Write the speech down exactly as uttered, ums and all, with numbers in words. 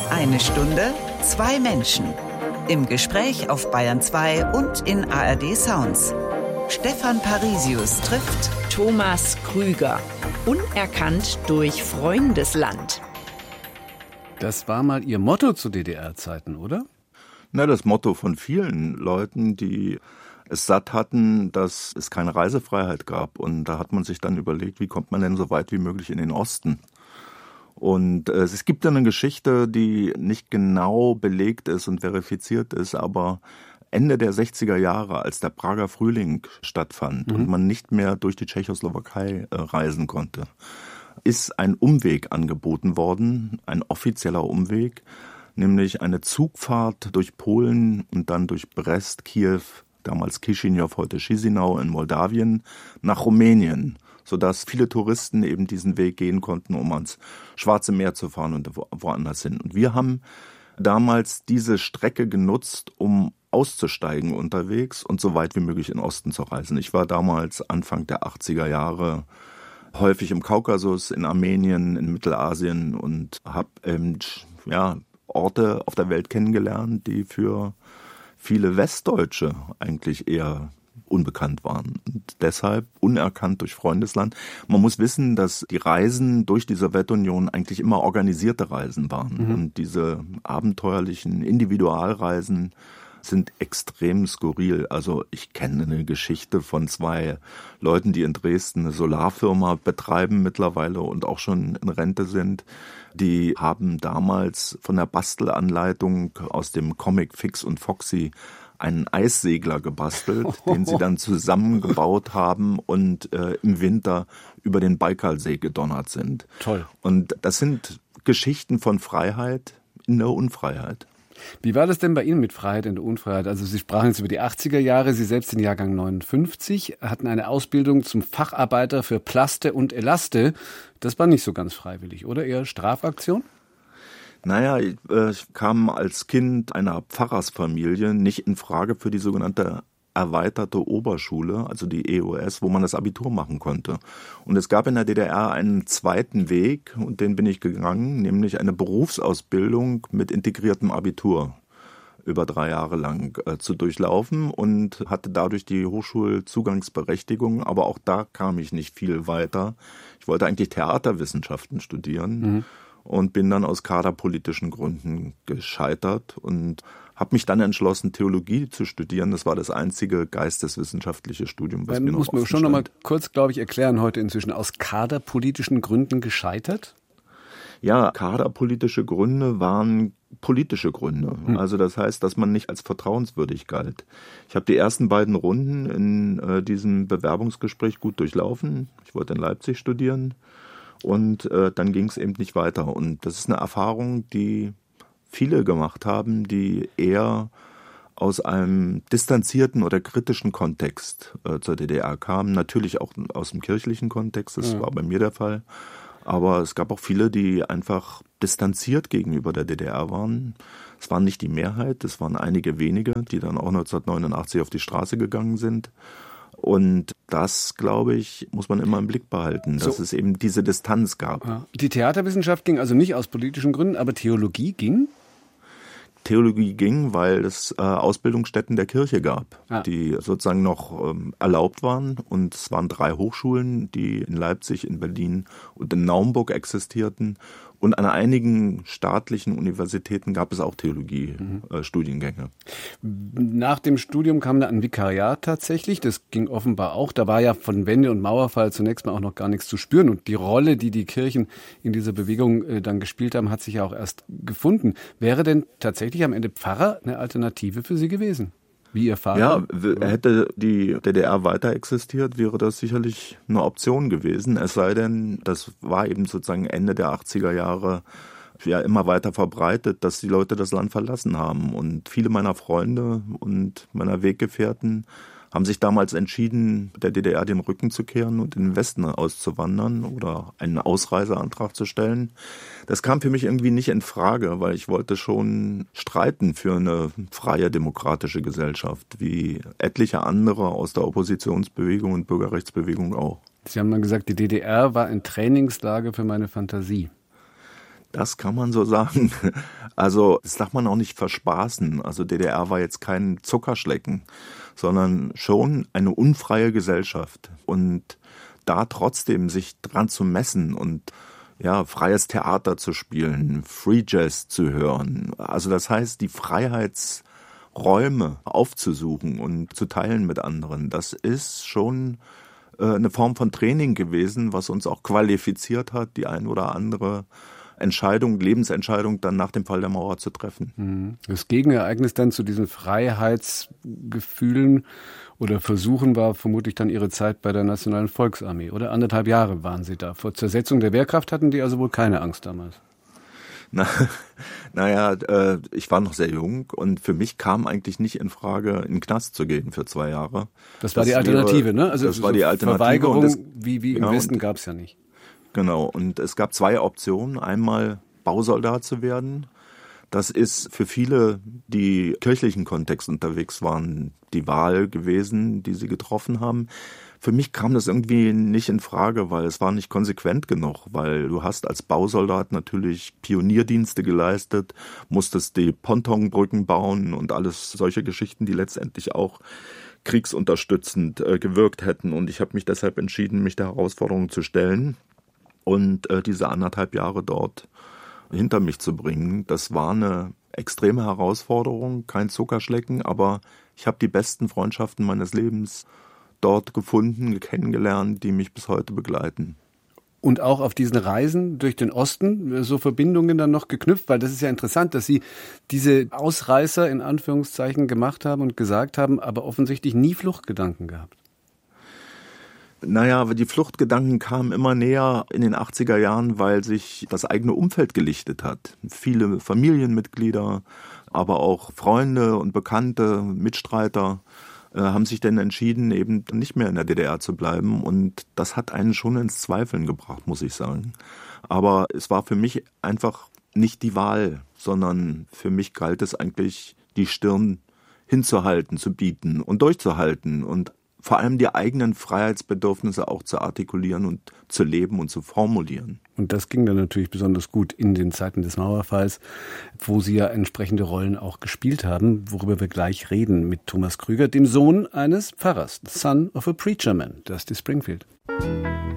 Eine Stunde, zwei Menschen. Im Gespräch auf Bayern zwei und in A R D Sounds. Stefan Parisius trifft Thomas Krüger. Unerkannt durch Freundesland. Das war mal Ihr Motto zu D D R-Zeiten, oder? Na, das Motto von vielen Leuten, die es satt hatten, dass es keine Reisefreiheit gab. Und da hat man sich dann überlegt, wie kommt man denn so weit wie möglich in den Osten? Und äh, es gibt eine Geschichte, die nicht genau belegt ist und verifiziert ist, aber Ende der sechziger Jahre, als der Prager Frühling stattfand mhm. und man nicht mehr durch die Tschechoslowakei äh, reisen konnte, ist ein Umweg angeboten worden, ein offizieller Umweg, nämlich eine Zugfahrt durch Polen und dann durch Brest, Kiew, damals Chisinau, heute Chisinau in Moldawien, nach Rumänien, sodass viele Touristen eben diesen Weg gehen konnten, um ans Schwarze Meer zu fahren und woanders hin. Und wir haben damals diese Strecke genutzt, um auszusteigen unterwegs und so weit wie möglich in den Osten zu reisen. Ich war damals Anfang der achtziger Jahre häufig im Kaukasus, in Armenien, in Mittelasien und habe ähm, ja, Orte auf der Welt kennengelernt, die für viele Westdeutsche eigentlich eher unbekannt waren und deshalb unerkannt durch Freundesland. Man muss wissen, dass die Reisen durch die Sowjetunion eigentlich immer organisierte Reisen waren. Mhm. Und diese abenteuerlichen Individualreisen sind extrem skurril. Also ich kenne eine Geschichte von zwei Leuten, die in Dresden eine Solarfirma betreiben mittlerweile und auch schon in Rente sind. Die haben damals von der Bastelanleitung aus dem Comic Fix und Foxy einen Eissegler gebastelt, den sie dann zusammengebaut haben und äh, im Winter über den Baikalsee gedonnert sind. Toll. Und das sind Geschichten von Freiheit in der Unfreiheit. Wie war das denn bei Ihnen mit Freiheit in der Unfreiheit? Also Sie sprachen jetzt über die achtziger Jahre, Sie selbst den Jahrgang neunundfünfzig, hatten eine Ausbildung zum Facharbeiter für Plaste und Elaste. Das war nicht so ganz freiwillig, oder? Eher Strafaktion? Naja, ich, äh, ich kam als Kind einer Pfarrersfamilie nicht in Frage für die sogenannte erweiterte Oberschule, also die E O S, wo man das Abitur machen konnte. Und es gab in der D D R einen zweiten Weg und den bin ich gegangen, nämlich eine Berufsausbildung mit integriertem Abitur über drei Jahre lang äh, zu durchlaufen und hatte dadurch die Hochschulzugangsberechtigung, aber auch da kam ich nicht viel weiter. Ich wollte eigentlich Theaterwissenschaften studieren. Mhm. Und bin dann aus kaderpolitischen Gründen gescheitert und habe mich dann entschlossen, Theologie zu studieren. Das war das einzige geisteswissenschaftliche Studium, was Dann mir noch muss man offen schon noch mal stand. kurz, glaube ich, erklären heute inzwischen. Aus kaderpolitischen Gründen gescheitert? Ja, kaderpolitische Gründe waren politische Gründe. Hm. Also das heißt, dass man nicht als vertrauenswürdig galt. Ich habe die ersten beiden Runden in äh, diesem Bewerbungsgespräch gut durchlaufen. Ich wollte in Leipzig studieren. Und äh, dann ging es eben nicht weiter. Und das ist eine Erfahrung, die viele gemacht haben, die eher aus einem distanzierten oder kritischen Kontext äh, zur D D R kamen. Natürlich auch aus dem kirchlichen Kontext, das ja. war bei mir der Fall. Aber es gab auch viele, die einfach distanziert gegenüber der D D R waren. Es war nicht die Mehrheit, es waren einige wenige, die dann auch neunzehnhundertneunundachtzig auf die Straße gegangen sind. Und das, glaube ich, muss man immer im Blick behalten, dass so. es eben diese Distanz gab. Ja. Die Theaterwissenschaft ging also nicht aus politischen Gründen, aber Theologie ging? Theologie ging, weil es äh, Ausbildungsstätten der Kirche gab, ah. die sozusagen noch ähm, erlaubt waren. Und es waren drei Hochschulen, die in Leipzig, in Berlin und in Naumburg existierten. Und an einigen staatlichen Universitäten gab es auch Theologie-Studiengänge. Mhm. Äh, Nach dem Studium kam da ein Vikariat tatsächlich. Das ging offenbar auch. Da war ja von Wende und Mauerfall zunächst mal auch noch gar nichts zu spüren. Und die Rolle, die die Kirchen in dieser Bewegung äh, dann gespielt haben, hat sich ja auch erst gefunden. Wäre denn tatsächlich am Ende Pfarrer eine Alternative für Sie gewesen? Wie Ihr Vater? Ja, hätte die D D R weiter existiert, wäre das sicherlich eine Option gewesen. Es sei denn, das war eben sozusagen Ende der achtziger Jahre ja immer weiter verbreitet, dass die Leute das Land verlassen haben. Und viele meiner Freunde und meiner Weggefährten haben sich damals entschieden, der D D R den Rücken zu kehren und in den Westen auszuwandern oder einen Ausreiseantrag zu stellen. Das kam für mich irgendwie nicht in Frage, weil ich wollte schon streiten für eine freie demokratische Gesellschaft, wie etliche andere aus der Oppositionsbewegung und Bürgerrechtsbewegung auch. Sie haben mal gesagt, die D D R war ein Trainingslager für meine Fantasie. Das kann man so sagen. Also das darf man auch nicht verspaßen. Also D D R war jetzt kein Zuckerschlecken, sondern schon eine unfreie Gesellschaft. Und da trotzdem sich dran zu messen und ja, freies Theater zu spielen, Free Jazz zu hören. Also das heißt, die Freiheitsräume aufzusuchen und zu teilen mit anderen, das ist schon äh, eine Form von Training gewesen, was uns auch qualifiziert hat, die ein oder andere Entscheidung, Lebensentscheidung dann nach dem Fall der Mauer zu treffen. Das Gegenereignis dann zu diesen Freiheitsgefühlen oder Versuchen war vermutlich dann Ihre Zeit bei der Nationalen Volksarmee, oder? Anderthalb Jahre waren Sie da. Vor Zersetzung der Wehrkraft hatten die also wohl keine Angst damals. Na, naja, äh, ich war noch sehr jung und für mich kam eigentlich nicht in Frage, in den Knast zu gehen für zwei Jahre. Das war das die Alternative, wäre, ne? Also das war die Alternative. Verweigerung, das, wie, wie im ja, Westen, gab es ja nicht. Genau, und es gab zwei Optionen. Einmal Bausoldat zu werden. Das ist für viele, die kirchlichen Kontext unterwegs waren, die Wahl gewesen, die sie getroffen haben. Für mich kam das irgendwie nicht in Frage, weil es war nicht konsequent genug, weil du hast als Bausoldat natürlich Pionierdienste geleistet, musstest die Pontonbrücken bauen und alles solche Geschichten, die letztendlich auch kriegsunterstützend äh, gewirkt hätten. Und ich habe mich deshalb entschieden, mich der Herausforderung zu stellen und äh, diese anderthalb Jahre dort hinter mich zu bringen. Das war eine extreme Herausforderung, kein Zuckerschlecken, aber ich habe die besten Freundschaften meines Lebens dort gefunden, kennengelernt, die mich bis heute begleiten. Und auch auf diesen Reisen durch den Osten so Verbindungen dann noch geknüpft, weil das ist ja interessant, dass Sie diese Ausreißer in Anführungszeichen gemacht haben und gesagt haben, aber offensichtlich nie Fluchtgedanken gehabt. Naja, aber die Fluchtgedanken kamen immer näher in den achtziger Jahren, weil sich das eigene Umfeld gelichtet hat. Viele Familienmitglieder, aber auch Freunde und Bekannte, Mitstreiter äh, haben sich dann entschieden, eben nicht mehr in der D D R zu bleiben. Und das hat einen schon ins Zweifeln gebracht, muss ich sagen. Aber es war für mich einfach nicht die Wahl, sondern für mich galt es eigentlich, die Stirn hinzuhalten, zu bieten und durchzuhalten und vor allem die eigenen Freiheitsbedürfnisse auch zu artikulieren und zu leben und zu formulieren. Und das ging dann natürlich besonders gut in den Zeiten des Mauerfalls, wo Sie ja entsprechende Rollen auch gespielt haben, worüber wir gleich reden mit Thomas Krüger, dem Sohn eines Pfarrers, Son of a Preacher Man, Dusty Springfield.